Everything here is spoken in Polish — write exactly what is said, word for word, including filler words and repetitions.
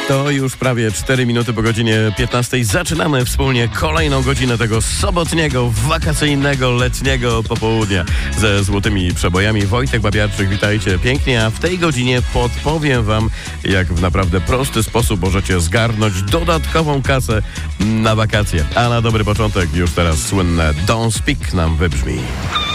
To już prawie cztery minuty po godzinie piętnastej. Zaczynamy wspólnie kolejną godzinę tego sobotniego, wakacyjnego, letniego popołudnia ze złotymi przebojami. Wojtek Babiarczyk, witajcie pięknie, a w tej godzinie podpowiem wam, jak w naprawdę prosty sposób możecie zgarnąć dodatkową kasę na wakacje. A na dobry początek już teraz słynne Don't Speak nam wybrzmi.